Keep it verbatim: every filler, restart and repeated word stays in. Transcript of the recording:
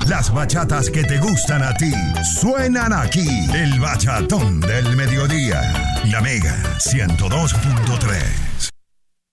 Las bachatas que te gustan a ti suenan aquí. El bachatón del mediodía. La Mega ciento dos punto tres.